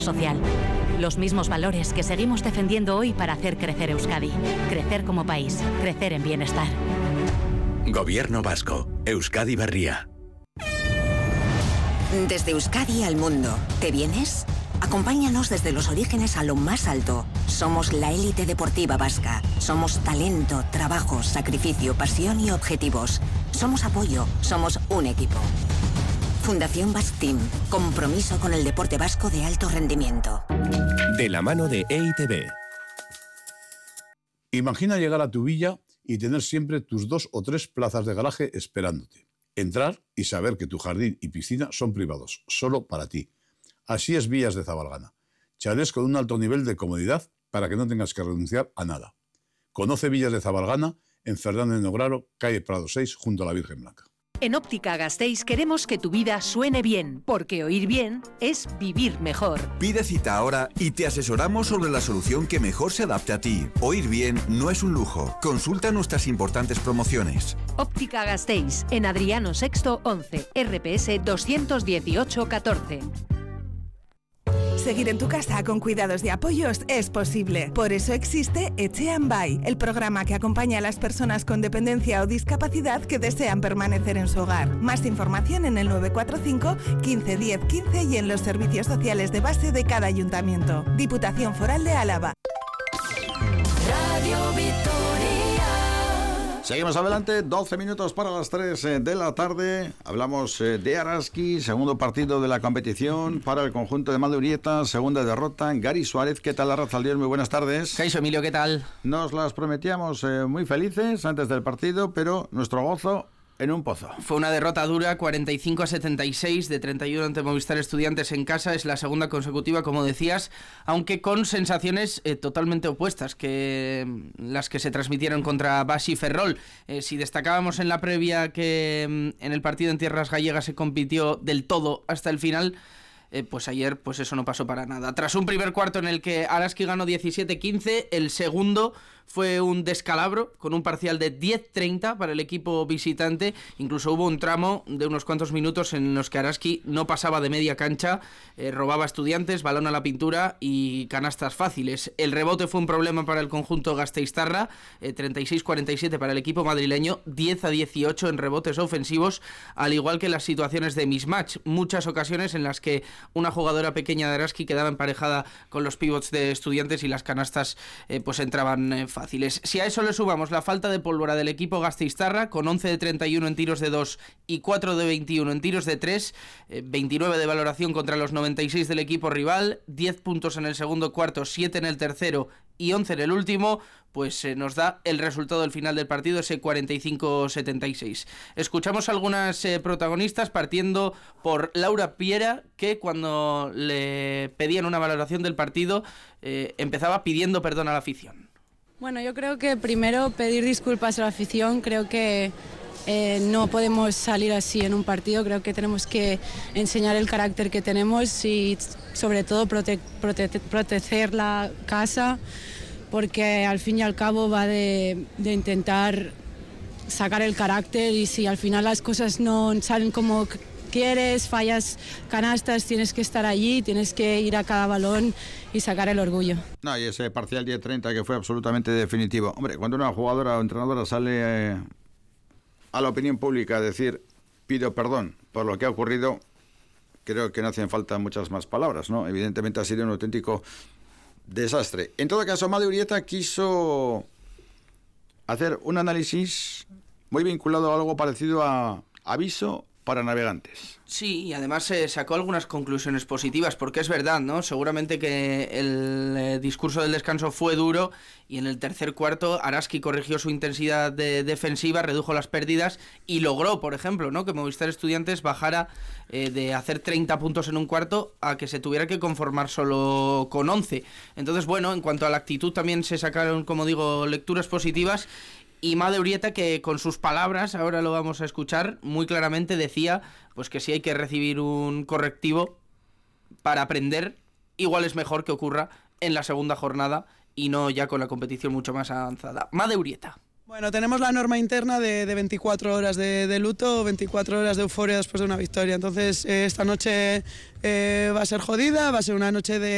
social. Los mismos valores que seguimos defendiendo hoy para hacer crecer Euskadi. Crecer como país, crecer en bienestar. Gobierno vasco. Euskadi Berria. Desde Euskadi al mundo. ¿Te vienes? Acompáñanos desde los orígenes a lo más alto. Somos la élite deportiva vasca. Somos talento, trabajo, sacrificio, pasión y objetivos. Somos apoyo. Somos un equipo. Fundación Basque Team. Compromiso con el deporte vasco de alto rendimiento. De la mano de EITB. Imagina llegar a tu villa y tener siempre tus 2 o 3 plazas de garaje esperándote. Entrar y saber que tu jardín y piscina son privados, solo para ti. Así es Villas de Zabalgana. Chalés con un alto nivel de comodidad para que no tengas que renunciar a nada. Conoce Villas de Zabalgana en Fernández Nograro, calle Prado 6, junto a la Virgen Blanca. En Óptica Gasteiz queremos que tu vida suene bien, porque oír bien es vivir mejor. Pide cita ahora y te asesoramos sobre la solución que mejor se adapte a ti. Oír bien no es un lujo. Consulta nuestras importantes promociones. Óptica Gasteiz, en Adriano VI 11, RPS 218 14. Seguir en tu casa con cuidados de apoyos es posible. Por eso existe Etxean Bai, el programa que acompaña a las personas con dependencia o discapacidad que desean permanecer en su hogar. Más información en el 945 15 10 15 y en los servicios sociales de base de cada ayuntamiento. Diputación Foral de Álava. Radio Victoria. Seguimos adelante, 12 minutos para las 3 de la tarde. Hablamos de Araski, segundo partido de la competición para el conjunto de Madurieta, segunda derrota. Gary Suárez, ¿qué tal, Arratsaldeon? Muy buenas tardes. Kaixo, Emilio, ¿qué tal? Nos las prometíamos muy felices antes del partido, pero nuestro gozo en un pozo. Fue una derrota dura, 45-76 de 31 ante Movistar Estudiantes en casa. Es la segunda consecutiva, como decías, aunque con sensaciones totalmente opuestas que las que se transmitieron contra Baxi Ferrol. Si destacábamos en la previa que en el partido en tierras gallegas se compitió del todo hasta el final, pues ayer pues eso no pasó para nada. Tras un primer cuarto en el que Araski ganó 17-15, el segundo fue un descalabro con un parcial de 10-30 para el equipo visitante. Incluso hubo un tramo de unos cuantos minutos en los que Araski no pasaba de media cancha, robaba a Estudiantes, balón a la pintura y canastas fáciles. El rebote fue un problema para el conjunto gasteiztarra, 36-47 para el equipo madrileño, 10-18 en rebotes ofensivos, al igual que las situaciones de mismatch. Muchas ocasiones en las que una jugadora pequeña de Araski quedaba emparejada con los pivots de Estudiantes y las canastas pues entraban fáciles. Si a eso le sumamos la falta de pólvora del equipo gasteiztarra, con 11 de 31 en tiros de 2 y 4 de 21 en tiros de 3, 29 de valoración contra los 96 del equipo rival, 10 puntos en el segundo cuarto, 7 en el tercero y 11 en el último, pues nos da el resultado del final del partido, ese 45-76. Escuchamos a algunas protagonistas, partiendo por Laura Piera, que cuando le pedían una valoración del partido empezaba pidiendo perdón a la afición. Bueno, yo creo que primero pedir disculpas a la afición. Creo que no podemos salir así en un partido. Creo que tenemos que enseñar el carácter que tenemos y sobre todo proteger la casa, porque al fin y al cabo va de intentar sacar el carácter, y si al final las cosas no salen como quieres, fallas canastas, tienes que estar allí, tienes que ir a cada balón y sacar el orgullo. No, y ese parcial 10-30 que fue absolutamente definitivo. Hombre, cuando una jugadora o entrenadora sale a la opinión pública a decir pido perdón por lo que ha ocurrido, creo que no hacen falta muchas más palabras, ¿no? Evidentemente ha sido un auténtico desastre. En todo caso, Madurieta quiso hacer un análisis muy vinculado a algo parecido a aviso para navegantes. Sí, y además sacó algunas conclusiones positivas, porque es verdad, ¿no? Seguramente que el discurso del descanso fue duro, y en el tercer cuarto Araski corrigió su intensidad defensiva, redujo las pérdidas y logró, por ejemplo, ¿no?, que Movistar Estudiantes bajara de hacer 30 puntos en un cuarto a que se tuviera que conformar solo con 11. Entonces, bueno, en cuanto a la actitud también se sacaron, como digo, lecturas positivas. Y Made Urieta, que con sus palabras, ahora lo vamos a escuchar, muy claramente decía pues que si hay que recibir un correctivo para aprender, igual es mejor que ocurra en la segunda jornada y no ya con la competición mucho más avanzada. Made Urieta. Bueno, tenemos la norma interna de 24 horas de luto, 24 horas de euforia después de una victoria. Entonces, esta noche va a ser jodida, va a ser una noche de